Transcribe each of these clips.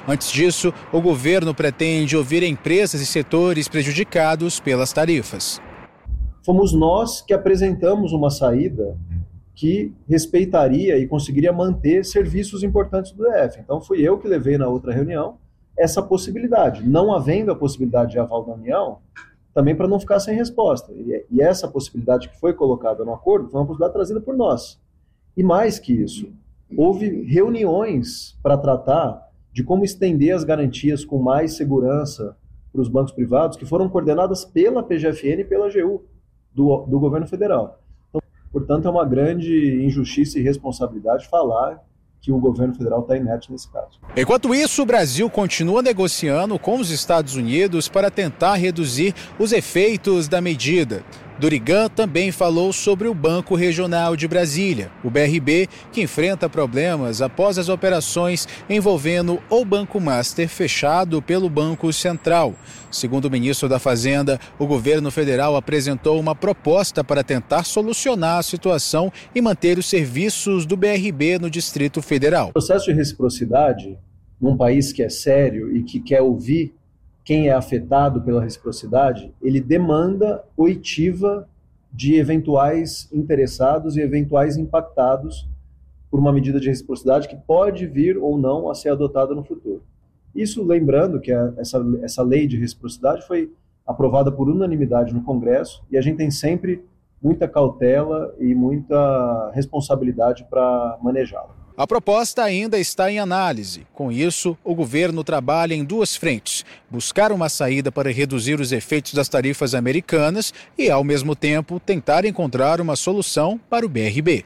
Antes disso, o governo pretende ouvir empresas e setores prejudicados pelas tarifas. Fomos nós que apresentamos uma saída que respeitaria e conseguiria manter serviços importantes do DF. Então fui eu que levei na outra reunião essa possibilidade. Não havendo a possibilidade de aval da União, também para não ficar sem resposta. E essa possibilidade que foi colocada no acordo foi uma possibilidade trazida por nós. E mais que isso, houve reuniões para tratar de como estender as garantias com mais segurança para os bancos privados, que foram coordenadas pela PGFN e pela AGU do governo federal. Então, portanto, é uma grande injustiça e irresponsabilidade falar que o governo federal está inerte nesse caso. Enquanto isso, o Brasil continua negociando com os Estados Unidos para tentar reduzir os efeitos da medida. Dorigan também falou sobre o Banco Regional de Brasília, o BRB, que enfrenta problemas após as operações envolvendo o Banco Master fechado pelo Banco Central. Segundo o ministro da Fazenda, o governo federal apresentou uma proposta para tentar solucionar a situação e manter os serviços do BRB no Distrito Federal. O processo de reciprocidade, num país que é sério e que quer ouvir quem é afetado pela reciprocidade, ele demanda oitiva de eventuais interessados e eventuais impactados por uma medida de reciprocidade que pode vir ou não a ser adotada no futuro. Isso lembrando que essa lei de reciprocidade foi aprovada por unanimidade no Congresso e a gente tem sempre muita cautela e muita responsabilidade para manejá-la. A proposta ainda está em análise. Com isso, o governo trabalha em duas frentes: buscar uma saída para reduzir os efeitos das tarifas americanas e, ao mesmo tempo, tentar encontrar uma solução para o BRB.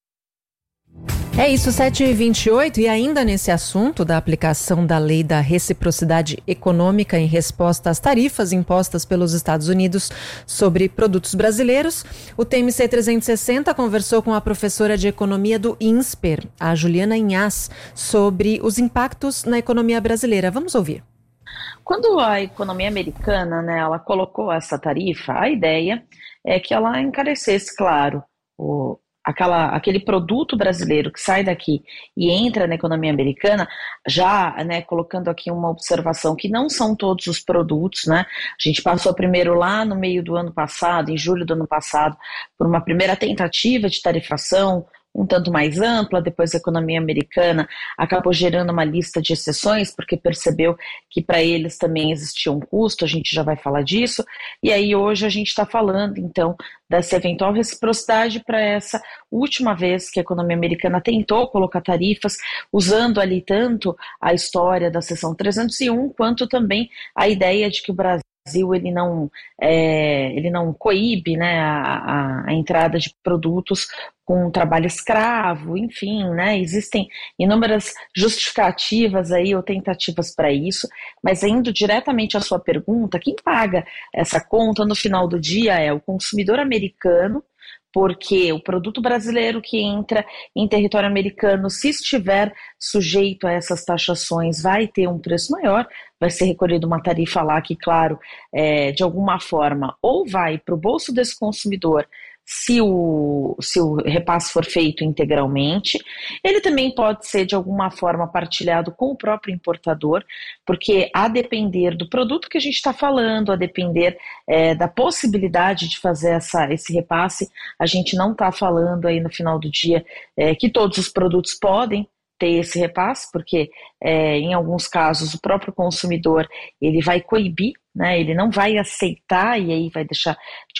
É isso, 7h28, e ainda nesse assunto da aplicação da lei da reciprocidade econômica em resposta às tarifas impostas pelos Estados Unidos sobre produtos brasileiros, o TMC 360 conversou com a professora de economia do INSPER, a Juliana Inhas, sobre os impactos na economia brasileira. Vamos ouvir. Quando a economia americana, ela colocou essa tarifa, a ideia é que ela encarecesse, claro, aquele produto brasileiro que sai daqui e entra na economia americana, já colocando aqui uma observação que não são todos os produtos, A gente passou primeiro lá no meio do ano passado, em julho do ano passado, por uma primeira tentativa de tarifação um tanto mais ampla. Depois a economia americana acabou gerando uma lista de exceções, porque percebeu que para eles também existia um custo, a gente já vai falar disso, e aí hoje a gente está falando então dessa eventual reciprocidade para essa última vez que a economia americana tentou colocar tarifas, usando ali tanto a história da seção 301, quanto também a ideia de que o Brasil ele não coíbe a entrada de produtos com trabalho escravo, enfim, existem inúmeras justificativas aí ou tentativas para isso, mas indo diretamente à sua pergunta, quem paga essa conta no final do dia é o consumidor americano, porque o produto brasileiro que entra em território americano, se estiver sujeito a essas taxações, vai ter um preço maior, vai ser recolhida uma tarifa lá que, claro, de alguma forma, ou vai para o bolso desse consumidor, se o repasse for feito integralmente. Ele também pode ser de alguma forma partilhado com o próprio importador, porque a depender do produto que a gente está falando, a depender da possibilidade de fazer esse repasse, a gente não está falando aí no final do dia que todos os produtos podem ter esse repasse, porque em alguns casos o próprio consumidor ele vai coibir, ele não vai aceitar e aí vai deixar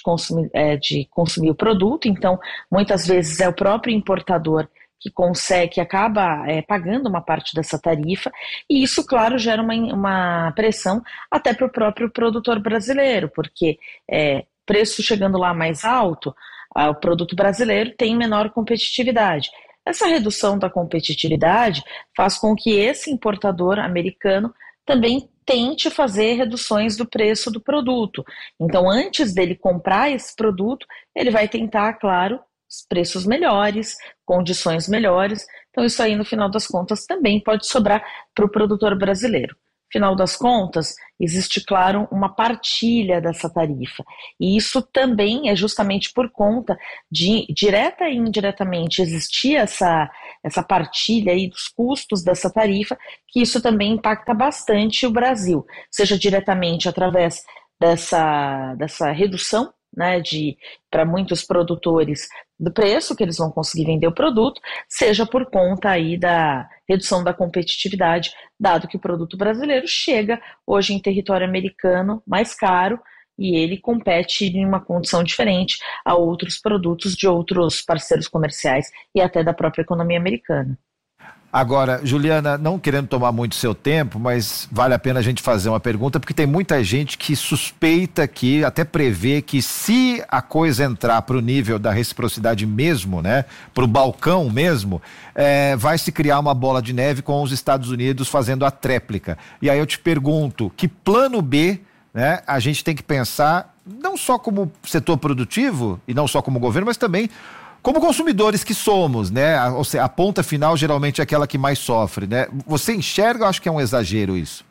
de consumir o produto. Então muitas vezes é o próprio importador que acaba pagando uma parte dessa tarifa, e isso, claro, gera uma pressão até para o próprio produtor brasileiro, porque preço chegando lá mais alto, o produto brasileiro tem menor competitividade. Essa redução da competitividade faz com que esse importador americano também tente fazer reduções do preço do produto. Então, antes dele comprar esse produto, ele vai tentar, claro, preços melhores, condições melhores. Então, isso aí, no final das contas, também pode sobrar para o produtor brasileiro. Final das contas, existe, claro, uma partilha dessa tarifa. E isso também é justamente por conta de, direta e indiretamente, existir essa partilha aí dos custos dessa tarifa, que isso também impacta bastante o Brasil, seja diretamente através dessa redução, né, para muitos produtores do preço que eles vão conseguir vender o produto, seja por conta aí da redução da competitividade, dado que o produto brasileiro chega hoje em território americano mais caro e ele compete em uma condição diferente a outros produtos de outros parceiros comerciais e até da própria economia americana. Agora, Juliana, não querendo tomar muito seu tempo, mas vale a pena a gente fazer uma pergunta, porque tem muita gente que suspeita que, até prevê que se a coisa entrar para o nível da reciprocidade mesmo, né, para o balcão mesmo, vai se criar uma bola de neve com os Estados Unidos fazendo a tréplica. E aí eu te pergunto, que plano B, né, a gente tem que pensar, não só como setor produtivo e não só como governo, mas também como consumidores que somos, né? Ou seja, a ponta final geralmente é aquela que mais sofre, né? Você enxerga ou acha que é um exagero isso?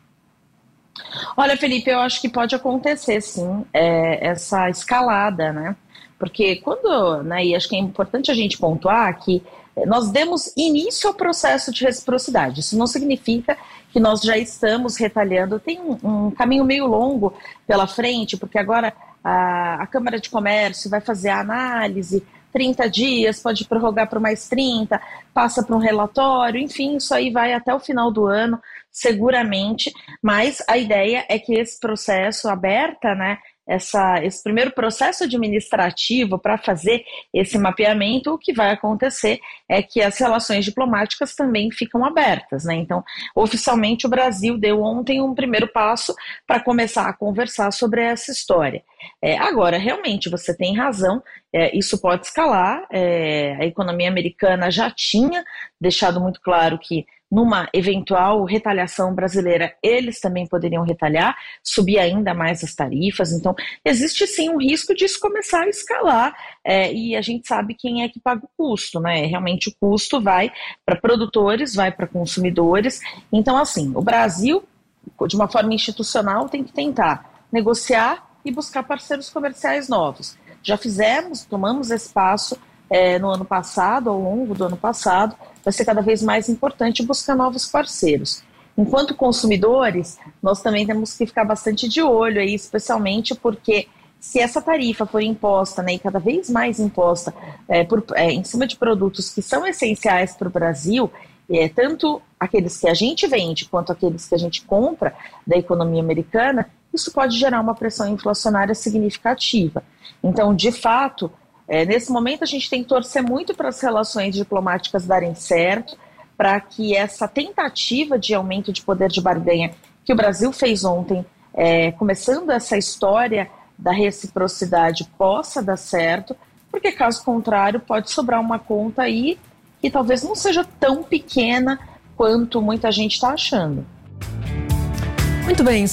Olha, Felipe, eu acho que pode acontecer, sim, essa escalada, né? Porque quando, né, e acho que é importante a gente pontuar que nós demos início ao processo de reciprocidade. Isso não significa que nós já estamos retalhando. Tem um caminho meio longo pela frente, porque agora a Câmara de Comércio vai fazer a análise, 30 dias, pode prorrogar por mais 30, passa para um relatório, enfim, isso aí vai até o final do ano, seguramente, mas a ideia é que esse processo aberta, né, esse primeiro processo administrativo para fazer esse mapeamento, o que vai acontecer é que as relações diplomáticas também ficam abertas, né? Então, oficialmente o Brasil deu ontem um primeiro passo para começar a conversar sobre essa história. Agora, realmente, você tem razão, isso pode escalar, a economia americana já tinha deixado muito claro que numa eventual retaliação brasileira, eles também poderiam retalhar, subir ainda mais as tarifas. Então, existe sim um risco disso começar a escalar, e a gente sabe quem é que paga o custo, né? Realmente o custo vai para produtores, vai para consumidores. Então, assim, o Brasil, de uma forma institucional, tem que tentar negociar e buscar parceiros comerciais novos. Já tomamos esse passo no ano passado, ao longo do ano passado, vai ser cada vez mais importante buscar novos parceiros. Enquanto consumidores, nós também temos que ficar bastante de olho aí, especialmente porque se essa tarifa for imposta, né, e cada vez mais imposta em cima de produtos que são essenciais para o Brasil, tanto aqueles que a gente vende quanto aqueles que a gente compra da economia americana, isso pode gerar uma pressão inflacionária significativa. Então, de fato, nesse momento a gente tem que torcer muito para as relações diplomáticas darem certo, para que essa tentativa de aumento de poder de barganha que o Brasil fez ontem, começando essa história da reciprocidade, possa dar certo, porque caso contrário pode sobrar uma conta aí que talvez não seja tão pequena quanto muita gente está achando. Muito bem,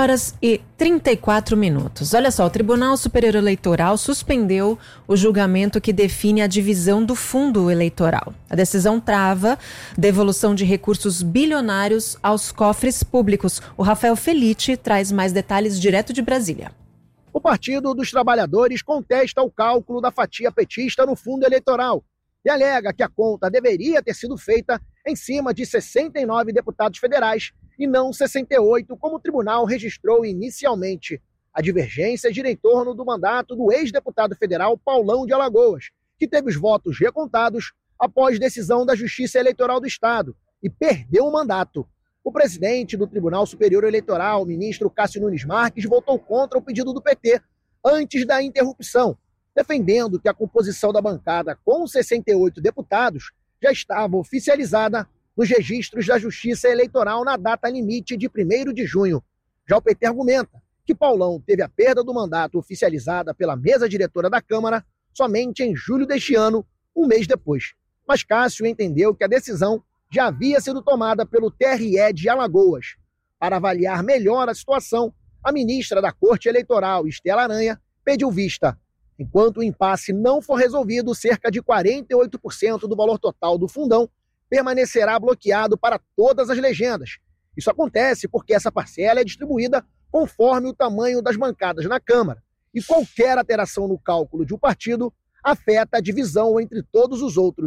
7h34. Olha só, o Tribunal Superior Eleitoral suspendeu o julgamento que define a divisão do fundo eleitoral. A decisão trava devolução de recursos bilionários aos cofres públicos. O Rafael Felice traz mais detalhes direto de Brasília. O Partido dos Trabalhadores contesta o cálculo da fatia petista no fundo eleitoral e alega que a conta deveria ter sido feita em cima de 69 deputados federais e não 68, como o tribunal registrou inicialmente. A divergência gira em torno do mandato do ex-deputado federal Paulão de Alagoas, que teve os votos recontados após decisão da Justiça Eleitoral do Estado e perdeu o mandato. O presidente do Tribunal Superior Eleitoral, o ministro Cássio Nunes Marques, votou contra o pedido do PT antes da interrupção, defendendo que a composição da bancada com 68 deputados já estava oficializada nos registros da Justiça Eleitoral na data limite de 1º de junho. Já o PT argumenta que Paulão teve a perda do mandato oficializada pela mesa diretora da Câmara somente em julho deste ano, um mês depois. Mas Cássio entendeu que a decisão já havia sido tomada pelo TRE de Alagoas. Para avaliar melhor a situação, a ministra da Corte Eleitoral, Estela Aranha, pediu vista. Enquanto o impasse não for resolvido, cerca de 48% do valor total do fundão permanecerá bloqueado para todas as legendas. Isso acontece porque essa parcela é distribuída conforme o tamanho das bancadas na Câmara, e qualquer alteração no cálculo de um partido afeta a divisão entre todos os outros.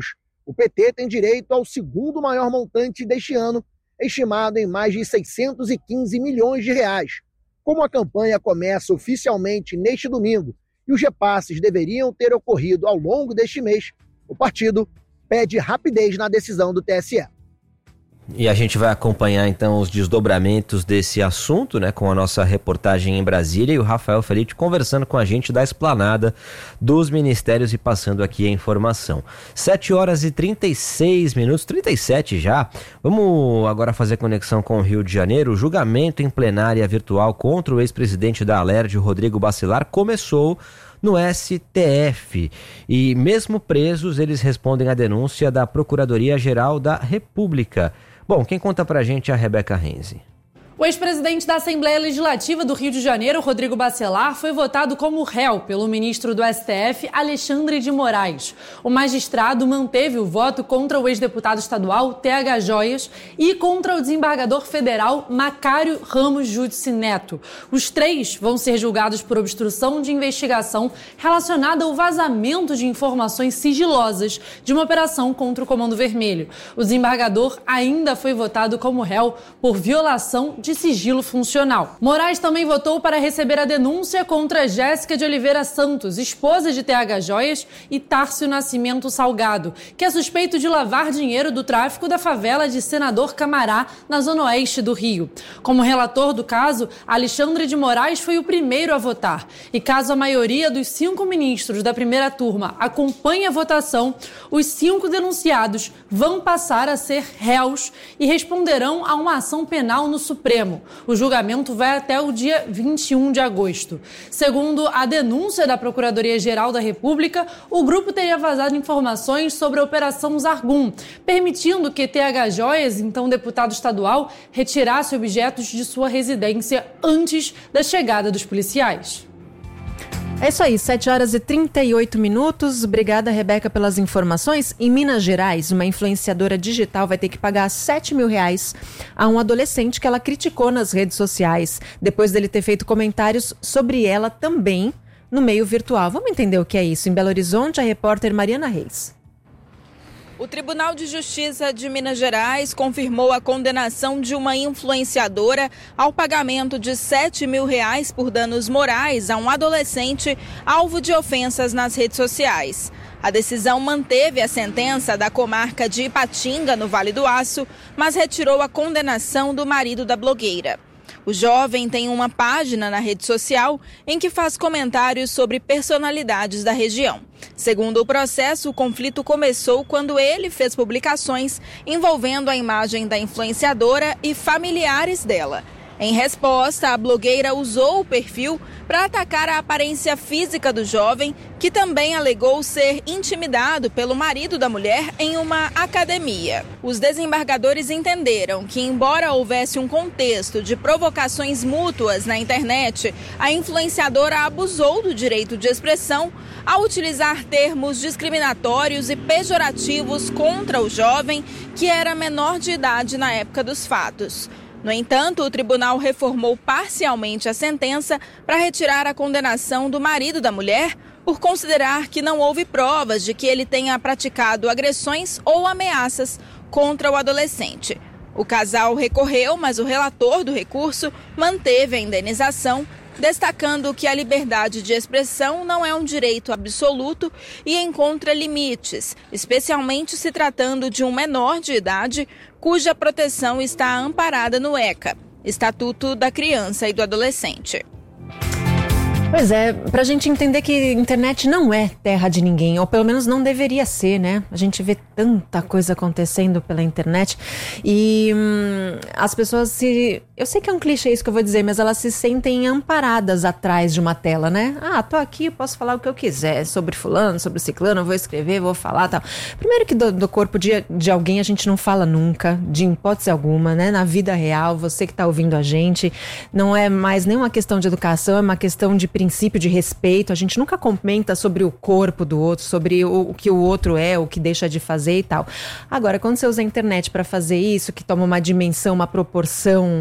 o PT tem direito ao segundo maior montante deste ano, estimado em mais de 615 milhões de reais. Como a campanha começa oficialmente neste domingo e os repasses deveriam ter ocorrido ao longo deste mês, o partido pede rapidez na decisão do TSE. E a gente vai acompanhar então os desdobramentos desse assunto, né, com a nossa reportagem em Brasília e o Rafael Felitti conversando com a gente da esplanada dos ministérios e passando aqui a informação. 7h36, 37 já. Vamos agora fazer conexão com o Rio de Janeiro. O julgamento em plenária virtual contra o ex-presidente da Alerj, Rodrigo Bacelar, começou no STF. E mesmo presos, eles respondem à denúncia da Procuradoria-Geral da República. Bom, quem conta pra gente é a Rebeca Renzi. O ex-presidente da Assembleia Legislativa do Rio de Janeiro, Rodrigo Bacelar, foi votado como réu pelo ministro do STF, Alexandre de Moraes. O magistrado manteve o voto contra o ex-deputado estadual, TH Joias, e contra o desembargador federal, Macário Ramos Judice Neto. Os três vão ser julgados por obstrução de investigação relacionada ao vazamento de informações sigilosas de uma operação contra o Comando Vermelho. O desembargador ainda foi votado como réu por violação de sigilo funcional. Moraes também votou para receber a denúncia contra Jéssica de Oliveira Santos, esposa de TH Joias, e Tárcio Nascimento Salgado, que é suspeito de lavar dinheiro do tráfico da favela de Senador Camará, na zona oeste do Rio. Como relator do caso, Alexandre de Moraes foi o primeiro a votar. E caso a maioria dos 5 ministros da primeira turma acompanhe a votação, os 5 denunciados vão passar a ser réus e responderão a uma ação penal no Supremo. O julgamento vai até o dia 21 de agosto. Segundo a denúncia da Procuradoria-Geral da República, o grupo teria vazado informações sobre a Operação Zargum, permitindo que TH Joias, então deputado estadual, retirasse objetos de sua residência antes da chegada dos policiais. É isso aí, 7h38. Obrigada, Rebeca, pelas informações. Em Minas Gerais, uma influenciadora digital vai ter que pagar R$7 mil a um adolescente que ela criticou nas redes sociais, depois dele ter feito comentários sobre ela também no meio virtual. Vamos entender o que é isso. Em Belo Horizonte, a repórter Mariana Reis. O Tribunal de Justiça de Minas Gerais confirmou a condenação de uma influenciadora ao pagamento de R$7 mil por danos morais a um adolescente alvo de ofensas nas redes sociais. A decisão manteve a sentença da comarca de Ipatinga, no Vale do Aço, mas retirou a condenação do marido da blogueira. O jovem tem uma página na rede social em que faz comentários sobre personalidades da região. Segundo o processo, o conflito começou quando ele fez publicações envolvendo a imagem da influenciadora e familiares dela. Em resposta, a blogueira usou o perfil para atacar a aparência física do jovem, que também alegou ser intimidado pelo marido da mulher em uma academia. Os desembargadores entenderam que, embora houvesse um contexto de provocações mútuas na internet, a influenciadora abusou do direito de expressão ao utilizar termos discriminatórios e pejorativos contra o jovem, que era menor de idade na época dos fatos. No entanto, o tribunal reformou parcialmente a sentença para retirar a condenação do marido da mulher por considerar que não houve provas de que ele tenha praticado agressões ou ameaças contra o adolescente. O casal recorreu, mas o relator do recurso manteve a indenização, destacando que a liberdade de expressão não é um direito absoluto e encontra limites, especialmente se tratando de um menor de idade, cuja proteção está amparada no ECA, Estatuto da Criança e do Adolescente. Pois é, pra gente entender que a internet não é terra de ninguém, ou pelo menos não deveria ser, né? A gente vê tanta coisa acontecendo pela internet e as pessoas se... Eu sei que é um clichê isso que eu vou dizer, mas elas se sentem amparadas atrás de uma tela, né? Ah, tô aqui, posso falar o que eu quiser sobre fulano, sobre ciclano, vou escrever, vou falar, tal. Primeiro que do corpo de alguém a gente não fala nunca, de hipótese alguma, né? Na vida real, você que tá ouvindo a gente, não é mais nem uma questão de educação, é uma questão de princípio de respeito. A gente nunca comenta sobre o corpo do outro, sobre o que o outro é, o que deixa de fazer e tal. Agora, quando você usa a internet para fazer isso, que toma uma dimensão, uma proporção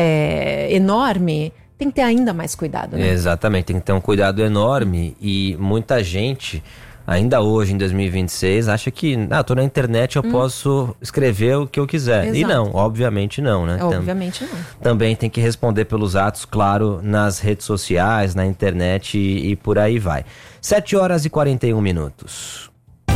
enorme, tem que ter ainda mais cuidado, né? Exatamente, tem que ter um cuidado enorme e muita gente ainda hoje, em 2026, acha que, tô na internet, eu posso escrever o que eu quiser. Exato. E não, obviamente não, né? Obviamente não. Também tem que responder pelos atos, claro, nas redes sociais, na internet e por aí vai. 7h41.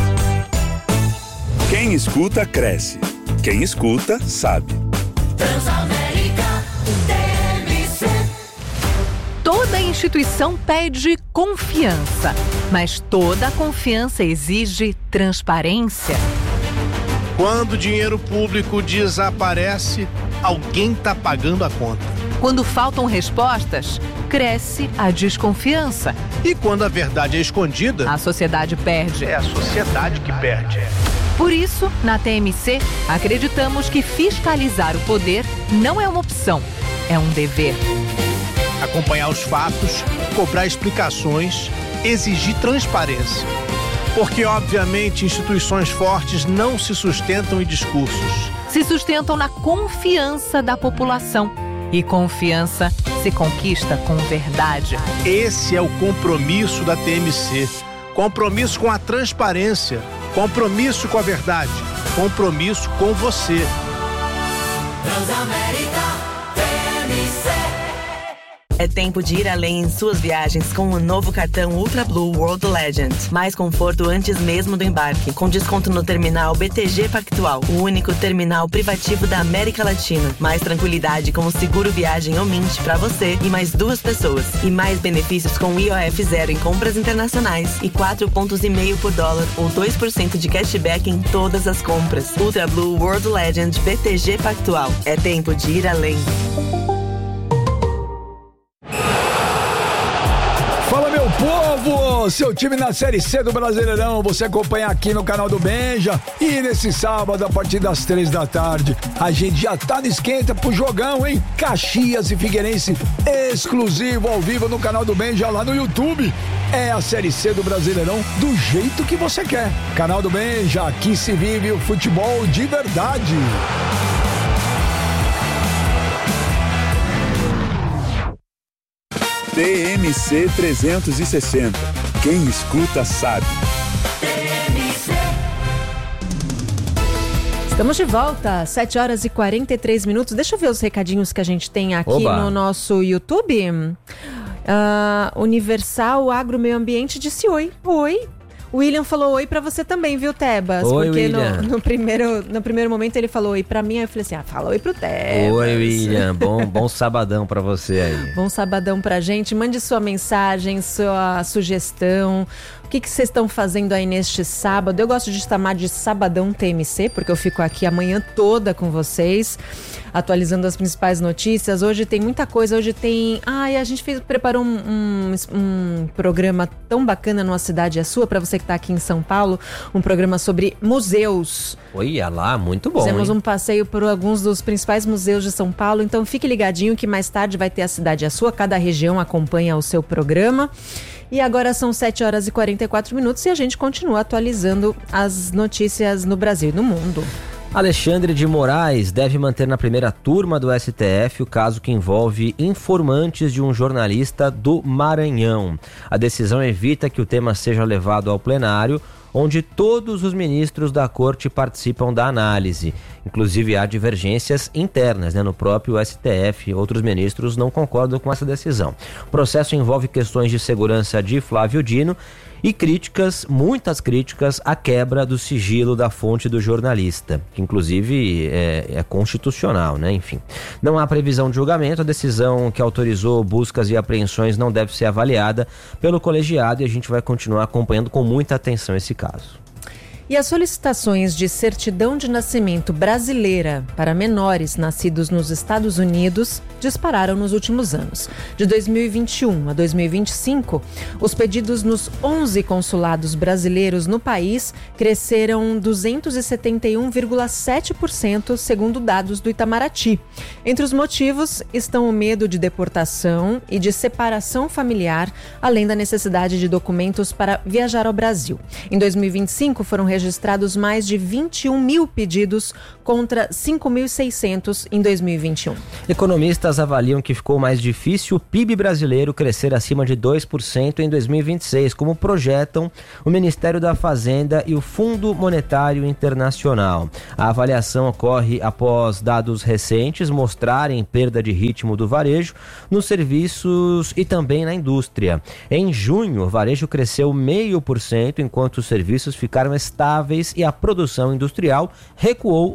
Quem escuta, cresce. Quem escuta, sabe. Transamérica TMC. Toda instituição pede confiança, mas toda confiança exige transparência. Quando o dinheiro público desaparece, alguém está pagando a conta. Quando faltam respostas, cresce a desconfiança. E quando a verdade é escondida, a sociedade perde. É a sociedade que perde. Por isso, na TMC, acreditamos que fiscalizar o poder não é uma opção, é um dever. Acompanhar os fatos, cobrar explicações, exigir transparência. Porque, obviamente, instituições fortes não se sustentam em discursos. Se sustentam na confiança da população. E confiança se conquista com verdade. Esse é o compromisso da TMC. Compromisso com a transparência. Compromisso com a verdade. Compromisso com você. Transamérica TMC. É tempo de ir além em suas viagens com o novo cartão Ultra Blue World Legend. Mais conforto antes mesmo do embarque. Com desconto no terminal BTG Pactual, o único terminal privativo da América Latina. Mais tranquilidade com o seguro viagem ou Mint para você e mais 2 pessoas. E mais benefícios com IOF zero em compras internacionais e 4,5 pontos por dólar ou 2% de cashback em todas as compras. Ultra Blue World Legend BTG Pactual. É tempo de ir além. Fala, meu povo! Seu time na Série C do Brasileirão, você acompanha aqui no canal do Benja. E nesse sábado, a partir das 3 da tarde, a gente já tá no esquenta pro jogão, hein? Caxias e Figueirense, exclusivo ao vivo no canal do Benja lá no YouTube. É a Série C do Brasileirão do jeito que você quer. Canal do Benja, aqui se vive o futebol de verdade. TMC 360. Quem escuta sabe. Estamos de volta, 7h43. Deixa eu ver os recadinhos que a gente tem aqui no nosso YouTube. Universal Agro Meio Ambiente disse oi. Oi. O William falou oi pra você também, viu, Tebas? Oi, porque William. no primeiro momento ele falou oi pra mim, aí eu falei assim, fala oi pro Tebas. Oi, William, bom sabadão pra você aí. Bom sabadão pra gente, mande sua mensagem, sua sugestão, o que vocês estão fazendo aí neste sábado? Eu gosto de chamar de Sabadão TMC, porque eu fico aqui a manhã toda com vocês, atualizando as principais notícias. Hoje tem muita coisa, a gente preparou um programa tão bacana no A Cidade é Sua, pra você que tá aqui em São Paulo, um programa sobre museus. Olha lá, muito bom. Fizemos um passeio por alguns dos principais museus de São Paulo, então fique ligadinho que mais tarde vai ter A Cidade é Sua, cada região acompanha o seu programa. E agora são 7h44 e a gente continua atualizando as notícias no Brasil e no mundo. Alexandre de Moraes deve manter na primeira turma do STF o caso que envolve informantes de um jornalista do Maranhão. A decisão evita que o tema seja levado ao plenário, onde todos os ministros da corte participam da análise. Inclusive há divergências internas, no próprio STF. Outros ministros não concordam com essa decisão. O processo envolve questões de segurança de Flávio Dino e muitas críticas à quebra do sigilo da fonte do jornalista, que inclusive é constitucional, Enfim, não há previsão de julgamento. A decisão que autorizou buscas e apreensões não deve ser avaliada pelo colegiado e a gente vai continuar acompanhando com muita atenção esse caso. E as solicitações de certidão de nascimento brasileira para menores nascidos nos Estados Unidos dispararam nos últimos anos. De 2021 a 2025, os pedidos nos 11 consulados brasileiros no país cresceram 271,7%, segundo dados do Itamaraty. Entre os motivos estão o medo de deportação e de separação familiar, além da necessidade de documentos para viajar ao Brasil. Em 2025, foram registrados registrados mais de 21 mil pedidos contra 5.600 em 2021. Economistas avaliam que ficou mais difícil o PIB brasileiro crescer acima de 2% em 2026, como projetam o Ministério da Fazenda e o Fundo Monetário Internacional. A avaliação ocorre após dados recentes mostrarem perda de ritmo do varejo nos serviços e também na indústria. Em junho, o varejo cresceu 0,5%, enquanto os serviços ficaram estáveis e a produção industrial recuou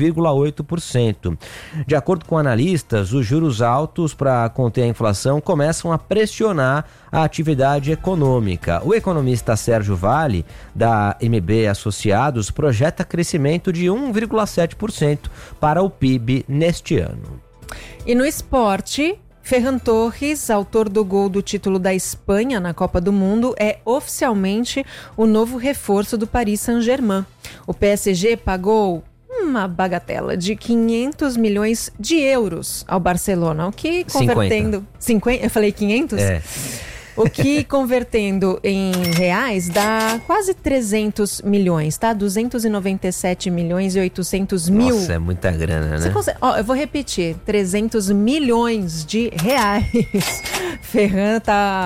1,8%. De acordo com analistas, os juros altos para conter a inflação começam a pressionar a atividade econômica. O economista Sérgio Vale, da MB Associados, projeta crescimento de 1,7% para o PIB neste ano. E no esporte, Ferran Torres, autor do gol do título da Espanha na Copa do Mundo, é oficialmente o novo reforço do Paris Saint-Germain. O PSG pagou uma bagatela de 500 milhões de euros ao Barcelona, o que convertendo... 50? Eu falei 500? É. O que, convertendo em reais, dá quase 300 milhões, tá? 297 milhões e 800 mil. Nossa, é muita grana, né? Eu vou repetir, 300 milhões de reais. Ferran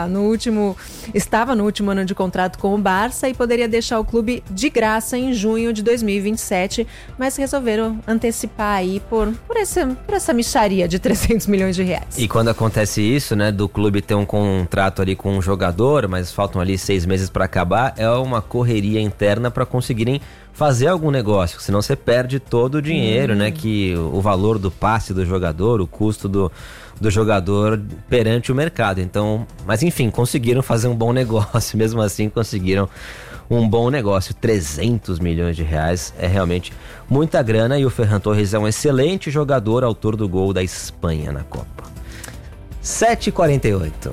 estava no último ano de contrato com o Barça e poderia deixar o clube de graça em junho de 2027, mas resolveram antecipar aí por essa mixaria de 300 milhões de reais. E quando acontece isso, né, do clube ter um contrato ali com um jogador, mas faltam ali 6 meses para acabar, é uma correria interna para conseguirem fazer algum negócio, senão você perde todo o dinheiro, né, que o valor do passe do jogador, o custo do jogador perante o mercado. Então, mas enfim, conseguiram fazer um bom negócio, mesmo assim conseguiram um bom negócio. 300 milhões de reais é realmente muita grana e o Ferran Torres é um excelente jogador, autor do gol da Espanha na Copa. 7h48.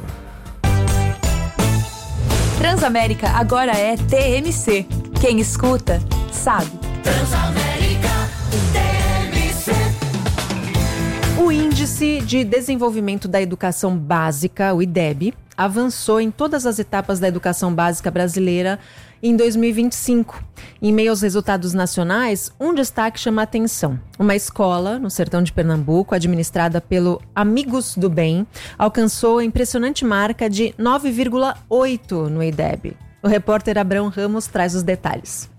Transamérica agora é TMC. Quem escuta, sabe. Transamérica TMC. O Índice de Desenvolvimento da Educação Básica, o IDEB, avançou em todas as etapas da educação básica brasileira em 2025. Em meio aos resultados nacionais, um destaque chama a atenção. Uma escola no sertão de Pernambuco, administrada pelo Amigos do Bem, alcançou a impressionante marca de 9,8 no IDEB. O repórter Abrão Ramos traz os detalhes.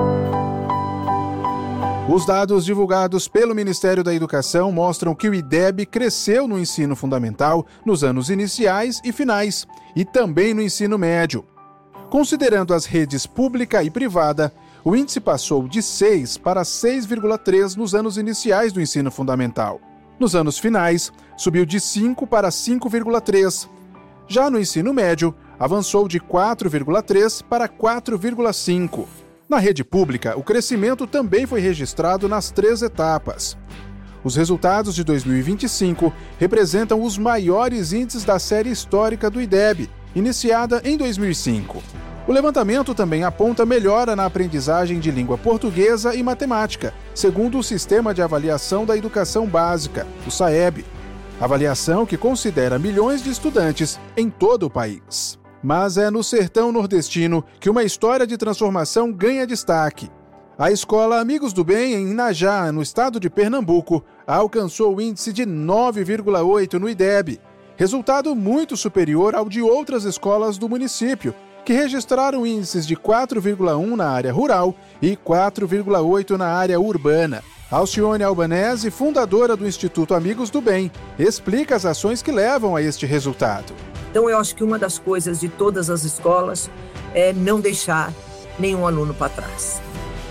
Os dados divulgados pelo Ministério da Educação mostram que o IDEB cresceu no ensino fundamental nos anos iniciais e finais, e também no ensino médio. Considerando as redes pública e privada, o índice passou de 6 para 6,3 nos anos iniciais do ensino fundamental. Nos anos finais, subiu de 5 para 5,3. Já no ensino médio, avançou de 4,3 para 4,5. Na rede pública, o crescimento também foi registrado nas 3 etapas. Os resultados de 2025 representam os maiores índices da série histórica do IDEB, iniciada em 2005. O levantamento também aponta melhora na aprendizagem de língua portuguesa e matemática, segundo o Sistema de Avaliação da Educação Básica, o SAEB. Avaliação que considera milhões de estudantes em todo o país. Mas é no sertão nordestino que uma história de transformação ganha destaque. A escola Amigos do Bem, em Inajá, no estado de Pernambuco, alcançou o índice de 9,8 no IDEB, resultado muito superior ao de outras escolas do município, que registraram índices de 4,1 na área rural e 4,8 na área urbana. Alcione Albanese, fundadora do Instituto Amigos do Bem, explica as ações que levam a este resultado. Então, eu acho que uma das coisas de todas as escolas é não deixar nenhum aluno para trás.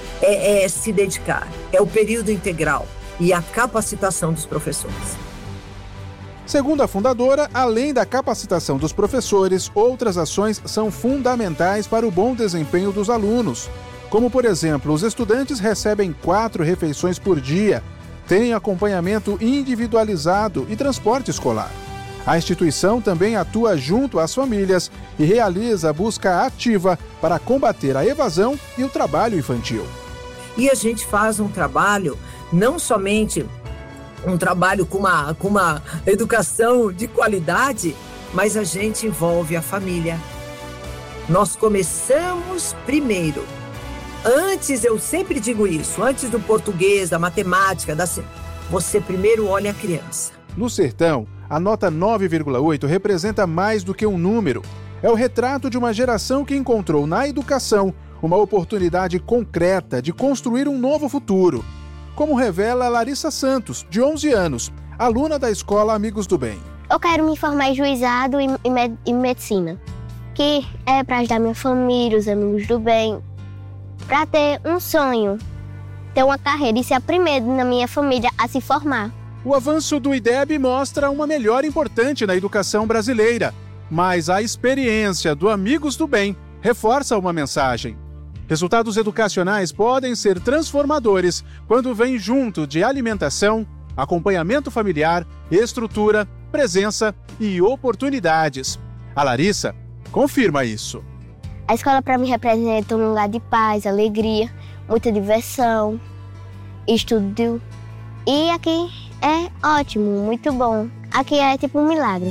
É se dedicar, é o período integral e a capacitação dos professores. Segundo a fundadora, além da capacitação dos professores, outras ações são fundamentais para o bom desempenho dos alunos. Como, por exemplo, os estudantes recebem 4 refeições por dia, têm acompanhamento individualizado e transporte escolar. A instituição também atua junto às famílias e realiza a busca ativa para combater a evasão e o trabalho infantil. E a gente faz um trabalho, não somente um trabalho com uma educação de qualidade, mas a gente envolve a família. Nós começamos primeiro, Antes, eu sempre digo isso, antes do português, da matemática, você primeiro olha a criança. No Sertão, a nota 9,8 representa mais do que um número. É o retrato de uma geração que encontrou na educação uma oportunidade concreta de construir um novo futuro. Como revela Larissa Santos, de 11 anos, aluna da Escola Amigos do Bem. Eu quero me formar em juizado e medicina, que é para ajudar minha família, os amigos do bem, para ter um sonho, ter uma carreira e ser a primeira na minha família a se formar. O avanço do IDEB mostra uma melhora importante na educação brasileira, mas a experiência do Amigos do Bem reforça uma mensagem. Resultados educacionais podem ser transformadores quando vêm junto de alimentação, acompanhamento familiar, estrutura, presença e oportunidades. A Larissa confirma isso. A escola para mim representa um lugar de paz, alegria, muita diversão, estudo. E aqui é ótimo, muito bom. Aqui é tipo um milagre.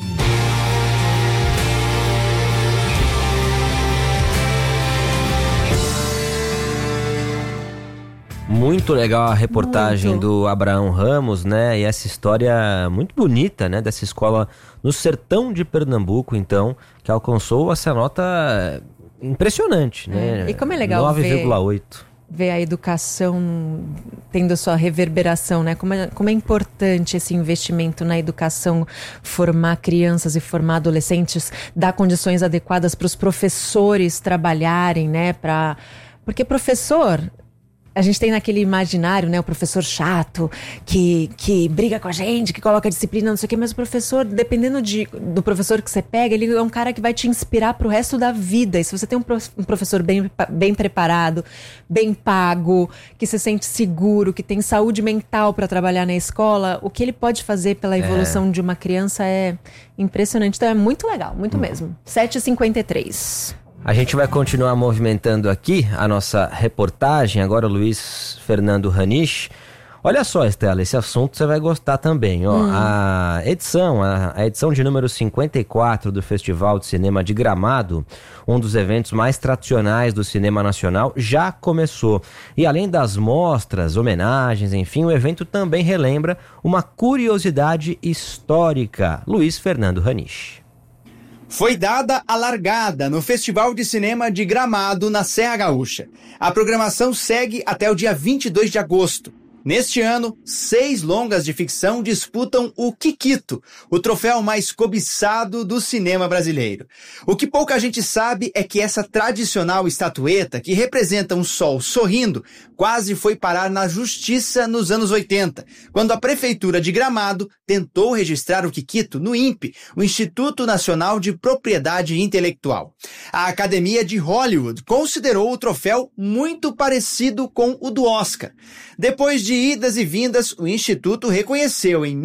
Muito legal a reportagem do Abraão Ramos, né? E essa história muito bonita, né? Dessa escola no sertão de Pernambuco, então, que alcançou essa nota impressionante, né? E como é legal 9,8. Ver a educação tendo a sua reverberação, né? Como é importante esse investimento na educação, formar crianças e formar adolescentes, dar condições adequadas para os professores trabalharem, né? Porque professor... A gente tem naquele imaginário, né, o professor chato, que briga com a gente, que coloca disciplina, não sei o quê, mas o professor, dependendo do professor que você pega, ele é um cara que vai te inspirar pro resto da vida. E se você tem um professor bem preparado, bem pago, que se sente seguro, que tem saúde mental para trabalhar na escola, o que ele pode fazer pela evolução de uma criança é impressionante. Então é muito legal, muito mesmo. 7h53. A gente vai continuar movimentando aqui a nossa reportagem. Agora o Luiz Fernando Ranisch. Olha só, Estela, esse assunto você vai gostar também. Ó, a edição de número 54 do Festival de Cinema de Gramado, um dos eventos mais tradicionais do cinema nacional, já começou. E além das mostras, homenagens, enfim, o evento também relembra uma curiosidade histórica. Luiz Fernando Ranisch. Foi dada a largada no Festival de Cinema de Gramado, na Serra Gaúcha. A programação segue até o dia 22 de agosto. Neste ano, 6 longas de ficção disputam o Kikito, o troféu mais cobiçado do cinema brasileiro. O que pouca gente sabe é que essa tradicional estatueta, que representa um sol sorrindo, quase foi parar na justiça nos anos 80, quando a Prefeitura de Gramado tentou registrar o Kikito no INPE, o Instituto Nacional de Propriedade Intelectual. A Academia de Hollywood considerou o troféu muito parecido com o do Oscar. Depois de idas e vindas, o Instituto reconheceu em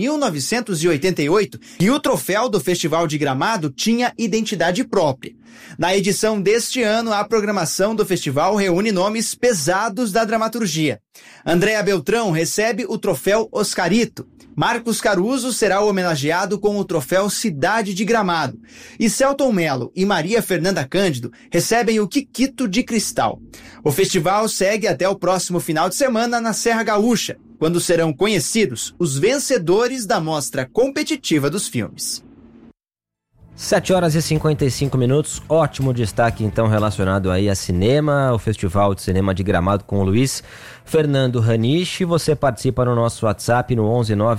1988 que o troféu do Festival de Gramado tinha identidade própria. Na edição deste ano, a programação do festival reúne nomes pesados da dramaturgia. Andréa Beltrão recebe o troféu Oscarito. Marcos Caruso será homenageado com o troféu Cidade de Gramado. E Celton Mello e Maria Fernanda Cândido recebem o Kikito de Cristal. O festival segue até o próximo final de semana na Serra Gaúcha, quando serão conhecidos os vencedores da mostra competitiva dos filmes. 7h55, ótimo destaque então relacionado aí a cinema, o Festival de Cinema de Gramado com o Luiz Fernando Ranisch. Você participa no nosso WhatsApp no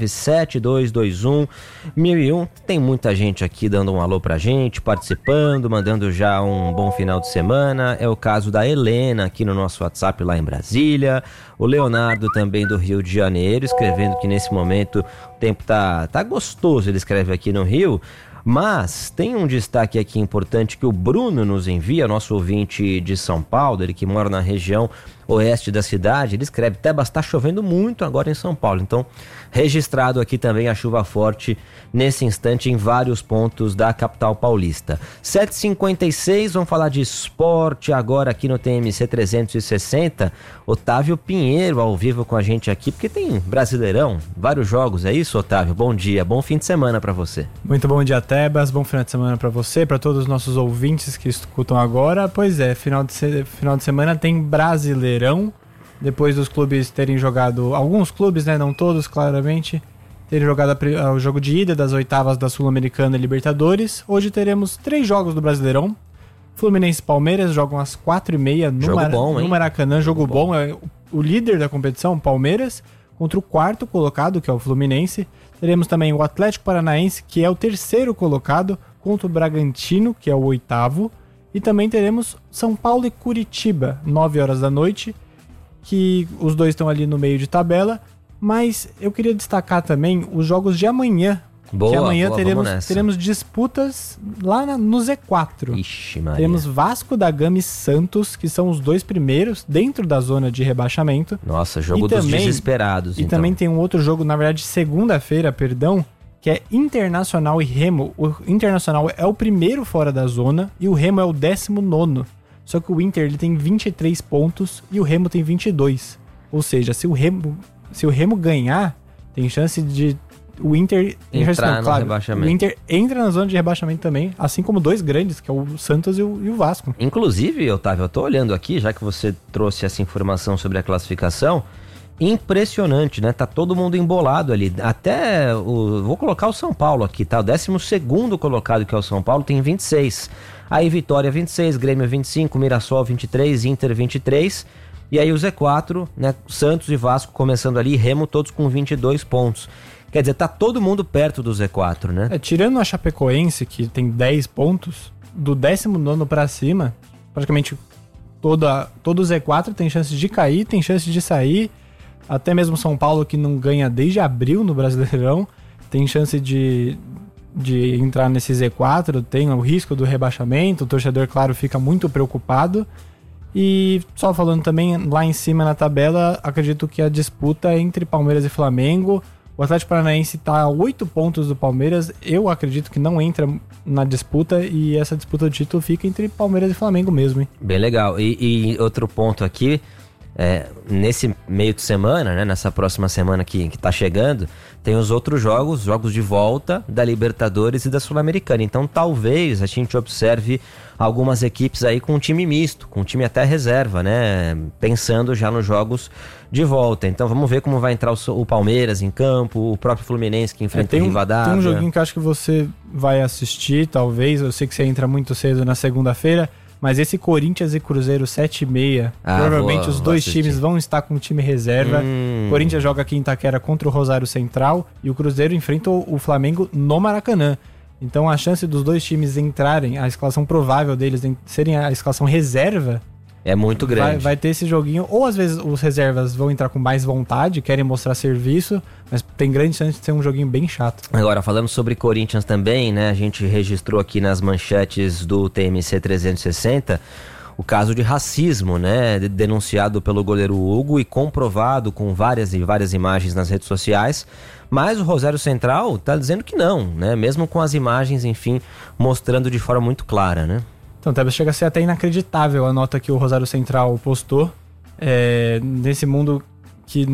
11972211001. Tem muita gente aqui dando um alô pra gente, participando, mandando já um bom final de semana. É o caso da Helena aqui no nosso WhatsApp lá em Brasília, o Leonardo também do Rio de Janeiro, escrevendo que nesse momento o tempo tá gostoso, ele escreve aqui no Rio. Mas tem um destaque aqui importante que o Bruno nos envia, nosso ouvinte de São Paulo, ele que mora na região oeste da cidade. Ele escreve: Tebas, está chovendo muito agora em São Paulo. Então, registrado aqui também a chuva forte nesse instante em vários pontos da capital paulista. 7h56, vamos falar de esporte agora aqui no TMC 360. Otávio Pinheiro ao vivo com a gente aqui, porque tem Brasileirão, vários jogos, é isso, Otávio? Bom dia, bom fim de semana para você. Muito bom dia, Tebas, bom final de semana para você, para todos os nossos ouvintes que escutam agora. Pois é, final de semana tem Brasileirão. Brasileirão, depois dos clubes terem jogado, alguns clubes, né, não todos, claramente, terem jogado o jogo de ida das oitavas da Sul-Americana e Libertadores. Hoje teremos 3 jogos do Brasileirão. Fluminense e Palmeiras jogam às 4h30 no Maracanã. Jogo bom. É o líder da competição, Palmeiras, contra o 4º colocado, que é o Fluminense. Teremos também o Atlético Paranaense, que é o 3º colocado, contra o Bragantino, que é o 8º. E também teremos São Paulo e Curitiba, 9h da noite, que os dois estão ali no meio de tabela. Mas eu queria destacar também os jogos de amanhã. Que amanhã teremos disputas lá no Z4. Ixi, Maria. Teremos Vasco da Gama e Santos, que são os 2 primeiros dentro da zona de rebaixamento. Nossa, jogo dos desesperados. E também tem um outro jogo, na verdade, segunda-feira, que é Internacional e Remo. O Internacional é o primeiro fora da zona e o Remo é o 19º. Só que o Inter ele tem 23 pontos e o Remo tem 22. Ou seja, se o Remo ganhar, tem chance de o Inter entrar no rebaixamento. O Inter entra na zona de rebaixamento também, assim como 2 grandes, que é o Santos e o Vasco. Inclusive, Otávio, eu tô olhando aqui, já que você trouxe essa informação sobre a classificação, impressionante, né? Tá todo mundo embolado ali. Até vou colocar o São Paulo aqui, tá? O 12º colocado, que é o São Paulo, tem 26. Aí Vitória 26, Grêmio 25, Mirassol 23, Inter 23. E aí o Z4, né? Santos e Vasco começando ali, Remo todos com 22 pontos. Quer dizer, tá todo mundo perto do Z4, né? Tirando a Chapecoense, que tem 10 pontos, do 19º pra cima, praticamente todo o Z4 tem chance de cair, tem chance de sair. Até mesmo São Paulo, que não ganha desde abril no Brasileirão, tem chance de entrar nesse Z4, tem o risco do rebaixamento. O torcedor, claro, fica muito preocupado. E só falando também, lá em cima na tabela, acredito que a disputa é entre Palmeiras e Flamengo. O Atlético Paranaense está a 8 pontos do Palmeiras. Eu acredito que não entra na disputa e essa disputa do título fica entre Palmeiras e Flamengo mesmo, hein? Bem legal. E outro ponto aqui, nesse meio de semana, né, nessa próxima semana que tá chegando, tem os outros jogos de volta da Libertadores e da Sul-Americana. Então talvez a gente observe algumas equipes aí com um time misto, com um time até reserva, né? Pensando já nos jogos de volta. Então vamos ver como vai entrar o Palmeiras em campo, o próprio Fluminense que enfrenta o Rivadavia. Tem um joguinho que eu acho que você vai assistir, talvez. Eu sei que você entra muito cedo na segunda-feira, mas esse Corinthians e Cruzeiro 7h30, provavelmente os dois times vão estar com o time reserva. O Corinthians joga aqui em Itaquera contra o Rosário Central e o Cruzeiro enfrenta o Flamengo no Maracanã. Então a chance dos dois times entrarem, a escalação provável deles serem a escalação reserva, é muito grande. Vai ter esse joguinho, ou às vezes os reservas vão entrar com mais vontade, querem mostrar serviço, mas tem grande chance de ser um joguinho bem chato. Agora, falando sobre Corinthians também, né, a gente registrou aqui nas manchetes do TMC 360 o caso de racismo, né, denunciado pelo goleiro Hugo e comprovado com várias imagens nas redes sociais, mas o Rosário Central tá dizendo que não, né, mesmo com as imagens, enfim, mostrando de forma muito clara, né. Então, chega a ser até inacreditável a nota que o Rosário Central postou, nesse mundo que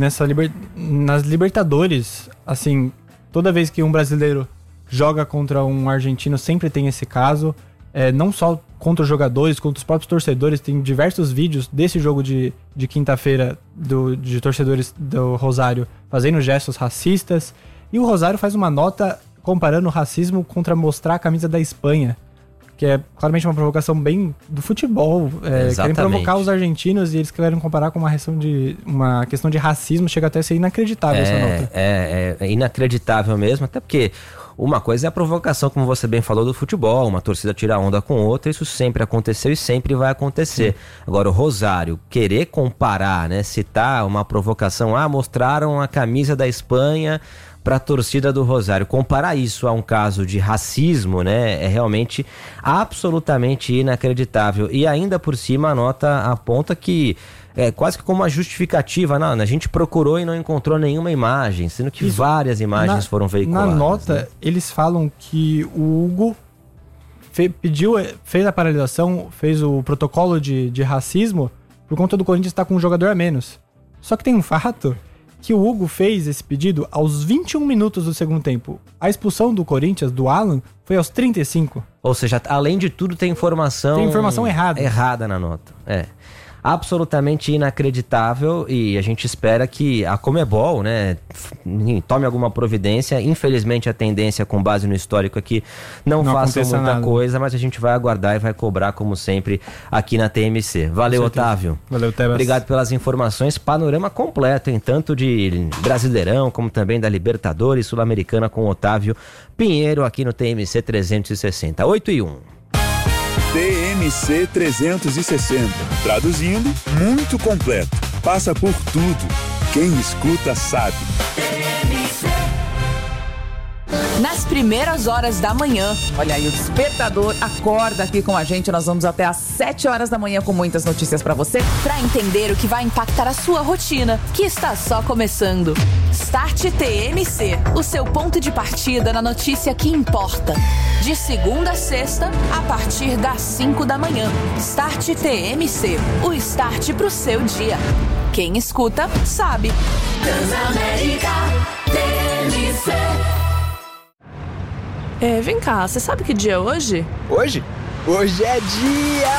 nas Libertadores, assim, toda vez que um brasileiro joga contra um argentino, sempre tem esse caso, não só contra os jogadores, contra os próprios torcedores. Tem diversos vídeos desse jogo de quinta-feira de torcedores do Rosário fazendo gestos racistas, e o Rosário faz uma nota comparando o racismo contra mostrar a camisa da Espanha, que é claramente uma provocação bem do futebol. Querem provocar os argentinos e eles querem comparar com uma questão de racismo. Chega até a ser inacreditável essa nota. É inacreditável mesmo, até porque uma coisa é a provocação, como você bem falou, do futebol, uma torcida tira onda com outra, isso sempre aconteceu e sempre vai acontecer. Sim. Agora, o Rosário querer comparar, né, citar uma provocação, mostraram a camisa da Espanha para a torcida do Rosário, comparar isso a um caso de racismo, né, é realmente absolutamente inacreditável. E ainda por cima a nota aponta que é quase que como uma justificativa, a gente procurou e não encontrou nenhuma imagem, sendo que várias imagens foram veiculadas. Na nota, né, eles falam que o Hugo fez a paralisação, fez o protocolo de racismo por conta do Corinthians estar com um jogador a menos. Só que tem um fato que o Hugo fez esse pedido aos 21 minutos do segundo tempo. A expulsão do Corinthians, do Alan, foi aos 35. Ou seja, além de tudo, tem informação... Tem informação errada. Errada na nota, absolutamente inacreditável, e a gente espera que a Conmebol, né, tome alguma providência. Infelizmente a tendência, com base no histórico aqui, não faça muita nada. Coisa, mas a gente vai aguardar e vai cobrar como sempre aqui na TMC. Valeu, Otávio. Valeu, Tebas. Obrigado pelas informações, panorama completo, hein? Tanto de Brasileirão como também da Libertadores Sul-Americana, com Otávio Pinheiro aqui no TMC 360. 8:01. TMC 360. Traduzindo, muito completo. Passa por tudo. Quem escuta sabe. Nas primeiras horas da manhã. Olha aí, o Despertador acorda aqui com a gente. Nós vamos até às 7 horas da manhã com muitas notícias pra você. Pra entender o que vai impactar a sua rotina, que está só começando. Start TMC, o seu ponto de partida na notícia que importa. De segunda a sexta, a partir das 5 da manhã. Start TMC, o start pro seu dia. Quem escuta, sabe. Transamérica TMC. Vem cá, você sabe que dia é hoje? Hoje? Hoje é dia